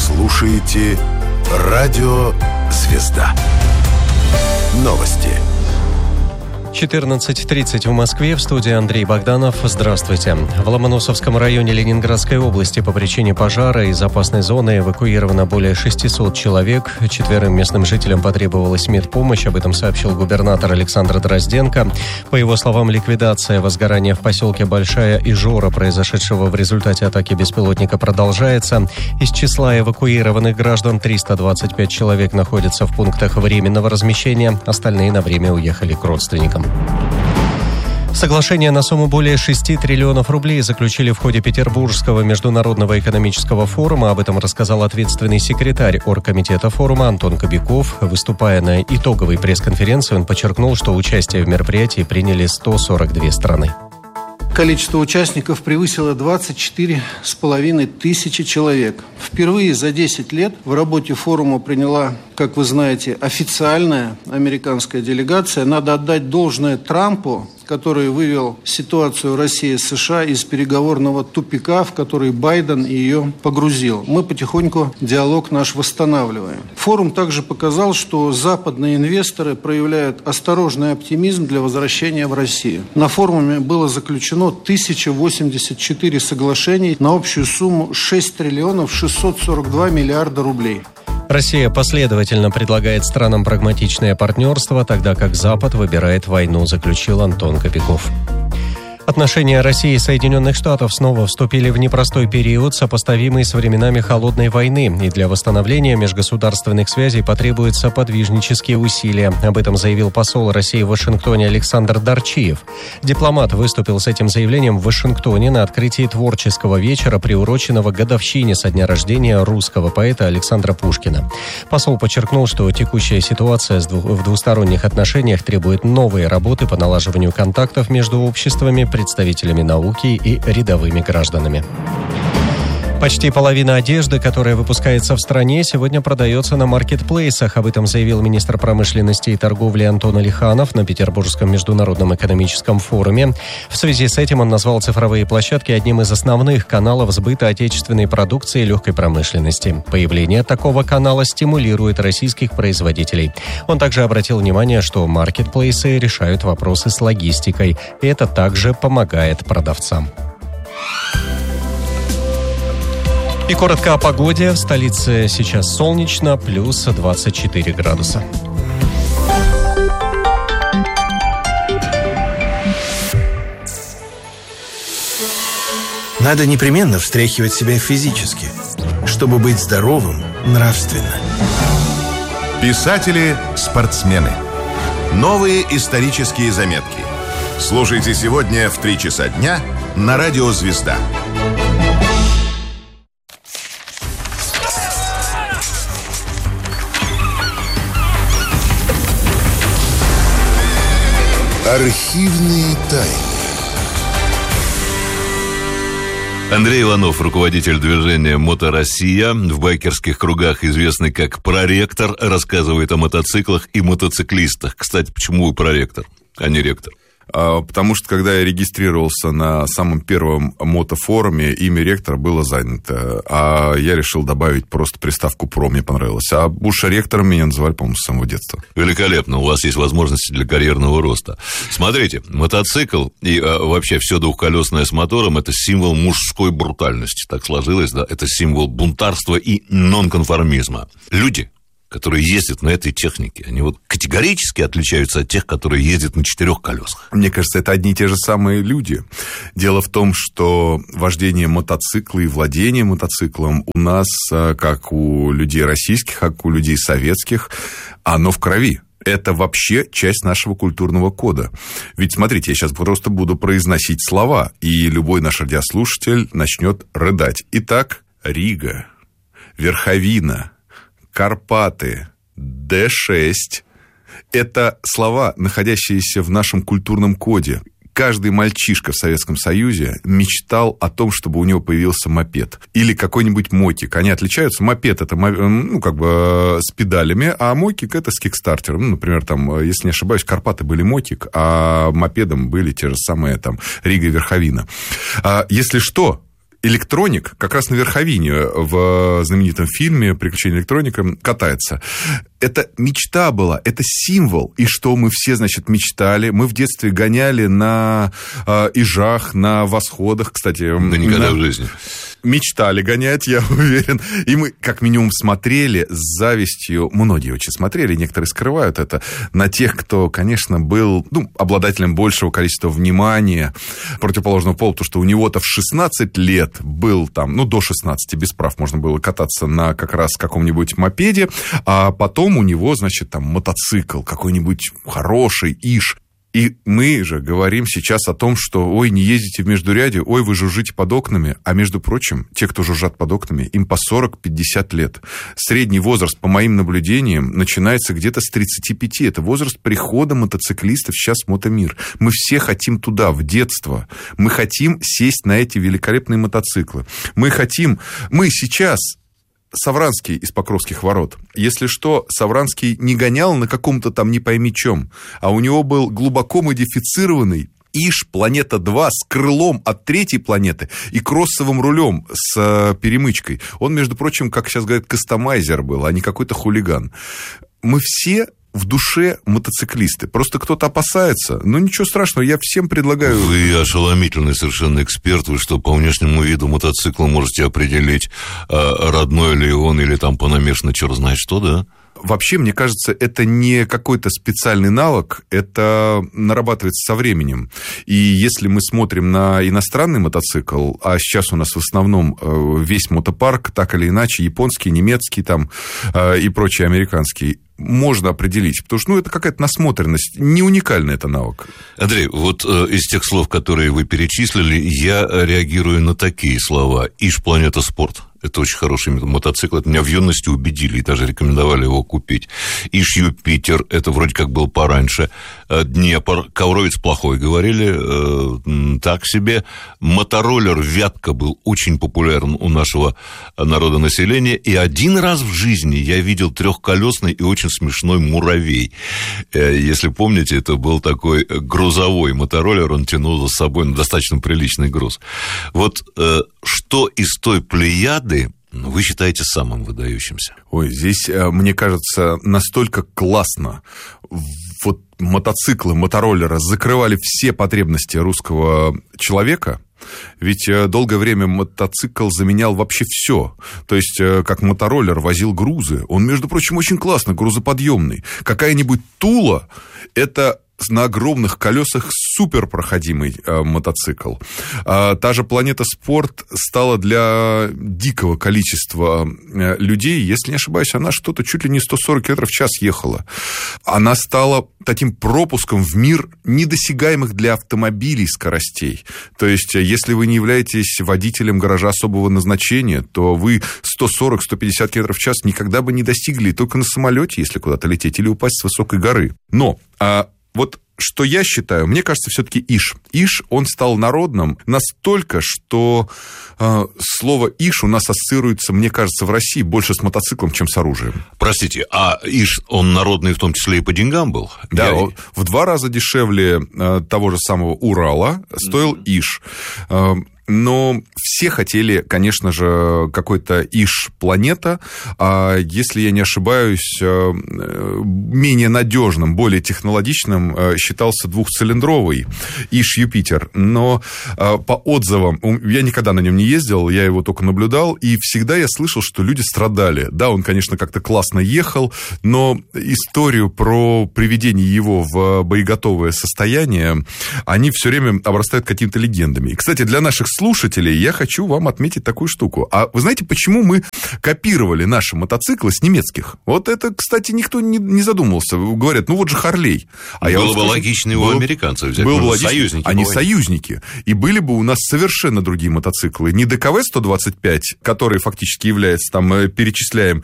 слушаете «Радио Звезда». Новости. 14:30 в Москве. В студии Андрей Богданов. Здравствуйте. В Ломоносовском районе Ленинградской области по причине пожара из опасной зоны эвакуировано более 600 человек. 4 местным жителям потребовалась медпомощь. Об этом сообщил губернатор Александр Дрозденко. По его словам, ликвидация возгорания в поселке Большая Ижора, произошедшего в результате атаки беспилотника, продолжается. Из числа эвакуированных граждан 325 человек находятся в пунктах временного размещения. Остальные на время уехали к родственникам. Соглашение на сумму более 6 триллионов рублей заключили в ходе Петербургского международного экономического форума. Об этом рассказал ответственный секретарь оргкомитета форума Антон Кобяков. Выступая на итоговой пресс-конференции, он подчеркнул, что участие в мероприятии приняли 142 страны. Количество участников превысило 24,5 тысячи человек. Впервые за 10 лет в работе форума приняла, как вы знаете, официальная американская делегация. Надо отдать должное Трампу, который вывел ситуацию России и США из переговорного тупика, в который Байден ее погрузил. Мы потихоньку диалог наш восстанавливаем. Форум также показал, что западные инвесторы проявляют осторожный оптимизм для возвращения в Россию. На форуме было заключено 1084 соглашений на общую сумму 6 триллионов 642 миллиарда рублей. Россия последовательно предлагает странам прагматичное партнерство, тогда как Запад выбирает войну, заключил Антон Кобяков. Отношения России и Соединенных Штатов снова вступили в непростой период, сопоставимый с временами Холодной войны, и для восстановления межгосударственных связей потребуются подвижнические усилия. Об этом заявил посол России в Вашингтоне Александр Дарчиев. Дипломат выступил с этим заявлением в Вашингтоне на открытии творческого вечера, приуроченного к годовщине со дня рождения русского поэта Александра Пушкина. Посол подчеркнул, что текущая ситуация в двусторонних отношениях требует новой работы по налаживанию контактов между обществами, представителями науки и рядовыми гражданами. Почти половина одежды, которая выпускается в стране, сегодня продается на маркетплейсах. Об этом заявил министр промышленности и торговли Антон Алиханов на Петербургском международном экономическом форуме. В связи с этим он назвал цифровые площадки одним из основных каналов сбыта отечественной продукции и легкой промышленности. Появление такого канала стимулирует российских производителей. Он также обратил внимание, что маркетплейсы решают вопросы с логистикой, и это также помогает продавцам. И коротко о погоде. В столице сейчас солнечно, плюс 24 градуса. Надо непременно встряхивать себя физически, чтобы быть здоровым нравственно. Писатели-спортсмены. Новые исторические заметки. Слушайте сегодня в 3 часа дня на радио «Звезда». Архивные тайны. Андрей Иванов, руководитель движения «Мото-Россия», в байкерских кругах известный как проректор, рассказывает о мотоциклах и мотоциклистах. Кстати, почему вы проректор, а не ректор? Потому что, когда я регистрировался на самом первом мотофоруме, имя ректора было занято, а я решил добавить просто приставку «про», мне понравилось. А уж ректором меня называли, по-моему, с самого детства. Великолепно, у вас есть возможности для карьерного роста. Смотрите, мотоцикл и вообще все двухколесное с мотором – это символ мужской брутальности. Так сложилось, да? Это символ бунтарства и нонконформизма. Люди, которые ездят на этой технике, они вот категорически отличаются от тех, которые ездят на 4 колесах. Мне кажется, это одни и те же самые люди. Дело в том, что вождение мотоцикла и владение мотоциклом у нас, как у людей российских, как у людей советских, оно в крови. Это вообще часть нашего культурного кода. Ведь, смотрите, я сейчас просто буду произносить слова, и любой наш радиослушатель начнет рыдать. Итак, Рига, Верховина, Карпаты, Д6 – это слова, находящиеся в нашем культурном коде. Каждый мальчишка в Советском Союзе мечтал о том, чтобы у него появился мопед. Или какой-нибудь мотик. Они отличаются. Мопед – это, с педалями, а мотик – это с кикстартером. Например, там, если не ошибаюсь, Карпаты были мотик, а мопедом были те же самые там Рига и Верховина. Если что, электроник как раз на верховине в знаменитом фильме «Приключения электроника» катается. Это мечта была, это символ. И что мы все, значит, мечтали? Мы в детстве гоняли на ижах, на восходах, кстати. Да никогда в жизни. Мечтали гонять, я уверен. И мы, как минимум, смотрели с завистью, многие очень смотрели, некоторые скрывают это, на тех, кто, конечно, был обладателем большего количества внимания противоположного пола, потому что у него-то в 16 лет был там, до 16, без прав можно было кататься на как раз каком-нибудь мопеде, а потом у него, значит, там мотоцикл какой-нибудь хороший, иж. И мы же говорим сейчас о том, что, ой, не ездите в междуряде, ой, вы жужжите под окнами. А между прочим, те, кто жужжат под окнами, им по 40-50 лет. Средний возраст, по моим наблюдениям, начинается где-то с 35. Это возраст прихода мотоциклистов сейчас в мотомир. Мы все хотим туда, в детство. Мы хотим сесть на эти великолепные мотоциклы. Мы сейчас... Савранский из Покровских ворот. Если что, Савранский не гонял на каком-то там не пойми чем, а у него был глубоко модифицированный иж Планета-2 с крылом от третьей планеты и кроссовым рулем с перемычкой. Он, между прочим, как сейчас говорят, кастомайзер был, а не какой-то хулиган. Мы все в душе мотоциклисты. Просто кто-то опасается. Но ничего страшного, я всем предлагаю... Вы ошеломительный совершенно эксперт. Вы что, по внешнему виду мотоцикла можете определить, родной ли он, или там понамешано черт знает что, да? Вообще, мне кажется, это не какой-то специальный навык, это нарабатывается со временем. И если мы смотрим на иностранный мотоцикл, а сейчас у нас в основном весь мотопарк, так или иначе, японский, немецкий там и прочий американский, можно определить, потому что это какая-то насмотренность, не уникальный это навык. Андрей, вот из тех слов, которые вы перечислили, я реагирую на такие слова. Иж Планета Спорт. Это очень хороший мотоцикл. Это меня в юности убедили и даже рекомендовали его купить. Иж Юпитер. Это вроде как был пораньше. Днепр. Ковровец плохой, говорили. Так себе. Мотороллер Вятка был очень популярен у нашего народонаселения. И один раз в жизни я видел трехколесный и очень смешной муравей. Если помните, это был такой грузовой мотороллер. Он тянул за собой достаточно приличный груз. Вот что из той плеяды вы считаете самым выдающимся? Ой, здесь, мне кажется, настолько классно. Вот мотоциклы, мотороллеры закрывали все потребности русского человека. Ведь долгое время мотоцикл заменял вообще все. То есть, как мотороллер возил грузы. Он, между прочим, очень классно, грузоподъемный. Какая-нибудь Тула – это на огромных колесах суперпроходимый мотоцикл. Та же Планета Спорт стала для дикого количества людей, если не ошибаюсь, она что-то чуть ли не 140 км в час ехала. Она стала таким пропуском в мир недосягаемых для автомобилей скоростей. То есть, если вы не являетесь водителем гаража особого назначения, то вы 140-150 км в час никогда бы не достигли только на самолете, если куда-то лететь, или упасть с высокой горы. Но вот что я считаю, мне кажется, все-таки иж. Иж, он стал народным настолько, что слово иж у нас ассоциируется, мне кажется, в России больше с мотоциклом, чем с оружием. Простите, а иж, он народный в том числе и по деньгам был? Да, в 2 раза дешевле того же самого Урала стоил иж. Но все хотели, конечно же, какой-то иж-планета, а если я не ошибаюсь, менее надежным, более технологичным считался двухцилиндровый иж-Юпитер. Но по отзывам, я никогда на нем не ездил, я его только наблюдал, и всегда я слышал, что люди страдали. Да, он, конечно, как-то классно ехал, но историю про приведение его в боеготовое состояние, они все время обрастают какими-то легендами. И, кстати, для наших слушателей я хочу вам отметить такую штуку. А вы знаете, почему мы копировали наши мотоциклы с немецких? Вот это, кстати, никто не задумывался. Говорят, вот же Харлей. Было бы логично его американцев взять. Было бы логично. Они союзники. И были бы у нас совершенно другие мотоциклы. Не ДКВ-125, который фактически является, там, перечисляем